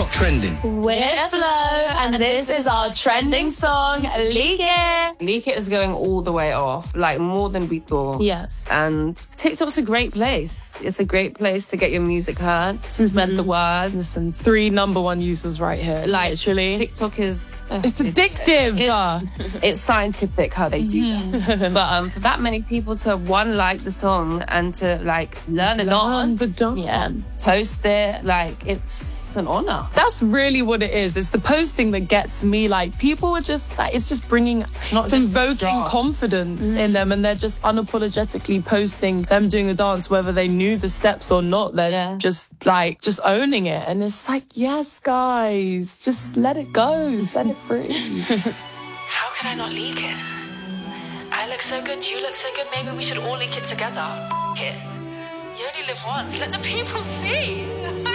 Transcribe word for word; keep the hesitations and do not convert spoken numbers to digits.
Trending. We're Flo, and this is our trending song, Leak It. Leak It is going all the way off, like more than we thought. Yes. And TikTok's a great place. It's a great place to get your music heard, to spread the word. Listen, three number one users right here. Like, literally. TikTok is... Uh, It's addictive. It's, it's, it's scientific how they do that. But um, for that many people to, one, like the song and to, like, learn a dance. the dance. Yeah. Post it, like, it's an honor. That's really what it is. It's the posting that gets me. Like, people are just like, it's just bringing, Not it's just invoking draft. confidence in them, and they're just unapologetically posting them doing the dance, whether they knew the steps or not. They're Yeah. just like, just owning it. And it's like, yes, guys, just let it go, set it free. How could I not leak it? I look so good, you look so good, maybe we should all leak it together. F it. You only live once, let the people see.